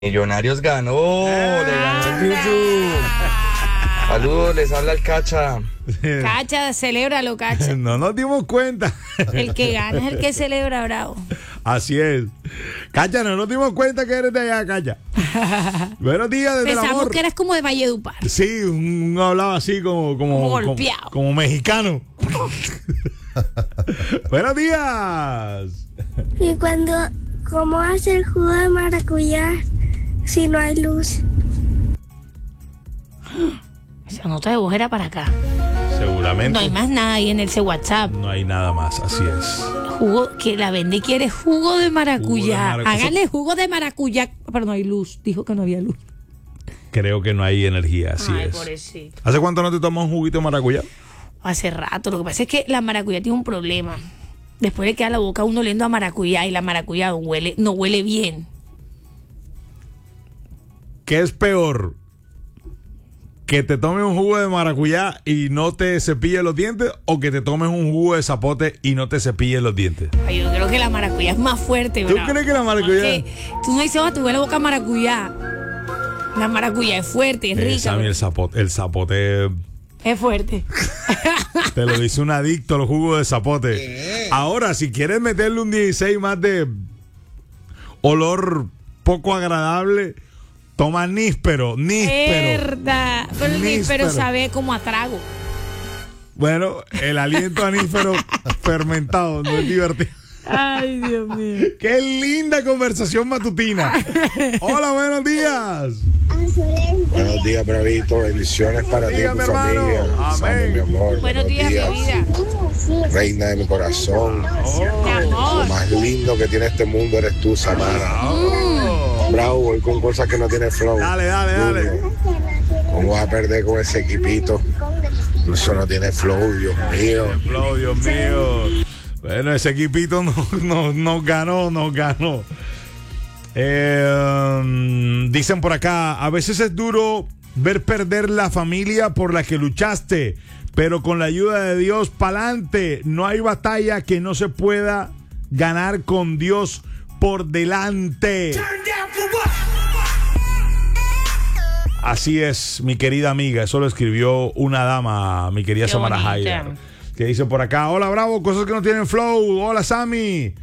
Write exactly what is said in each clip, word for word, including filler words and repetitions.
Millonarios ganó, le ganó el Yuyu. Saludos, les habla el Cacha. Cacha, celébralo, Cacha. No nos dimos cuenta. El que gana es el que celebra, bravo. Así es. Cacha, no nos dimos cuenta que eres de allá, Cacha. Buenos días desde Pensamos el amor. que eras como de Valledupar. Sí, un, un hablaba así como como, Como como, golpeado. como mexicano. Buenos días. Y cuando, ¿cómo hace el jugo de maracuyá si no hay luz? Esa nota de voz era para acá. Seguramente. No hay más nada ahí en el WhatsApp. No hay nada más, así es. Jugo, que la vende quiere jugo de maracuyá. Jugo de maracu- Háganle jugo de maracuyá. Pero no hay luz. Dijo que no había luz. Creo que no hay energía, así Ay, es. pobrecito. ¿Hace cuánto no te tomas un juguito de maracuyá? Hace rato. Lo que pasa es que la maracuyá tiene un problema. Después le queda la boca a uno oliendo a maracuyá y la maracuyá no huele, no huele bien. ¿Qué es peor? ¿Que te tomes un jugo de maracuyá y no te cepilles los dientes? ¿O que te tomes un jugo de zapote y no te cepilles los dientes? Ay, yo creo que la maracuyá es más fuerte, ¿Tú ¿verdad? crees que la maracuyá? Porque tú no dices, oh, te huele la boca a maracuyá. La maracuyá es fuerte, es Eh, rica. Sammy, el zapote, el zapote Es fuerte. te lo dice un adicto al jugo de zapote. Ahora, si quieres meterle un dieciséis más de olor poco agradable, toma níspero, níspero. Verdad. Pero el níspero Níspero. sabe como a trago. Bueno, el aliento anífero fermentado no es divertido. Ay, Dios mío. ¡Qué linda conversación matutina! Hola, buenos días. Buenos días, Bravito. Bendiciones para ti y Dígame, tu hermano. familia. Amén. Sammy, mi amor. Buenos días, mi vida. Reina de mi corazón. Mi amor. Lo más lindo que tiene este mundo eres tú, Samara. Bravo, voy con cosas que no tiene flow. Dale, dale, dale. Junior, ¿cómo vas a perder con ese equipito? Eso no tiene flow, Dios mío. Flow, Dios mío. Bueno, ese equipito nos no, no ganó, nos ganó. Eh, um, dicen por acá, a veces es duro ver perder la familia por la que luchaste, pero con la ayuda de Dios, pa'lante. No hay batalla que no se pueda ganar con Dios por delante. Así es, mi querida amiga. Eso lo escribió una dama, mi querida Qué Samara bonita. Haider, que dice por acá: hola, Bravo, cosas que no tienen flow. Hola, Sammy.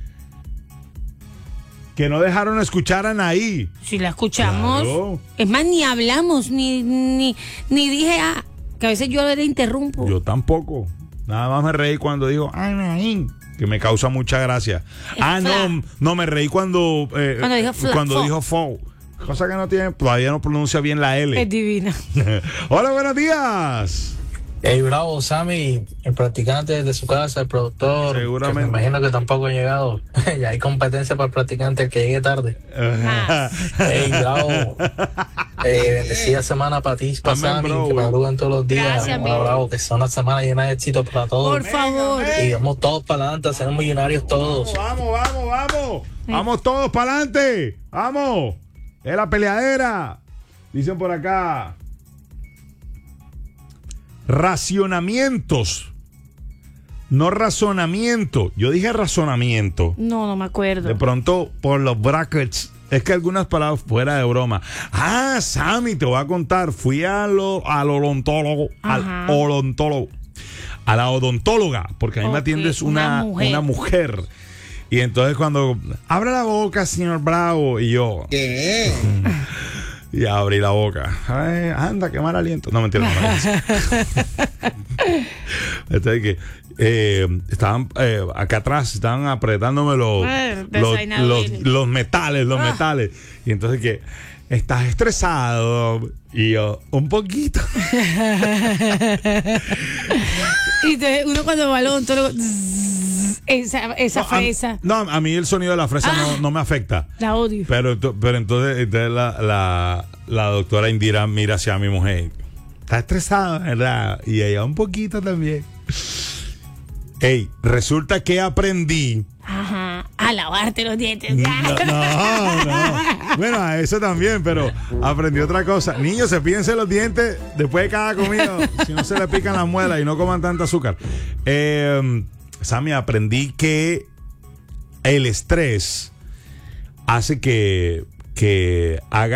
Que no dejaron escuchar a Anaí. Si la escuchamos. Claro. Es más, ni hablamos, ni, ni, ni dije, ah, que a veces yo le interrumpo. Yo tampoco. Nada más me reí cuando dijo Anaí, que me causa mucha gracia. Ah, fla. no, no me reí cuando eh, Cuando dijo fla- cuando fo. dijo fo. Cosa que no tiene, todavía no pronuncia bien la L. Es divina. Hola, buenos días. Hey, bravo, Sammy, el practicante de su casa, el productor. Seguramente. Que me imagino que tampoco ha llegado. Ya hay competencia para el practicante, el que llegue tarde. Ah. Hey, bravo. Eh, bendecida semana para ti, para Amén, Sammy, bro. que madrugan todos los días. Gracias, Bravo, amigo. bravo, que sea una semana llena de éxito para todos. Por favor. Y vamos todos para adelante, a ser millonarios todos. Vamos, vamos, vamos. Vamos todos para adelante. Vamos. Es la peleadera. Dicen por acá. Racionamientos. No razonamiento. Yo dije razonamiento. No, no me acuerdo. De pronto, por los brackets. Es que algunas palabras fuera de broma. Ah, Sammy, te voy a contar. Fui a lo, al odontólogo. Ajá. Al odontólogo. A la odontóloga. Porque a mí me Ok, atiendes una una, mujer. una mujer. Y entonces cuando... Abra la boca, señor Bravo. Y yo... ¿Qué? Y abrí la boca. Ay, anda, qué mal aliento. No, mentira, no me dice. Entonces que eh, estaban eh, acá atrás, estaban apretándome los, Eh, los, desainadores. los, los metales, los Ah. metales. Y entonces que estás estresado. Y yo, un poquito. Y te- uno cuando va al odontólogo, zzz, esa, esa No, a, fresa, no, a mí el sonido de la fresa Ah. no, no me afecta. la odio. Pero, ento- pero entonces, entonces la, la, la doctora Indira mira hacia mi mujer. Está estresada, ¿verdad? Y ella un poquito también. Ey, resulta que aprendí. Ajá, a lavarte los dientes. No, no, no. Bueno, a eso también, pero aprendí otra cosa. Niños, cepíllense los dientes después de cada comida, si no se le pican las muelas y no coman tanta azúcar. Eh, Sammy, aprendí que el estrés hace que, que haga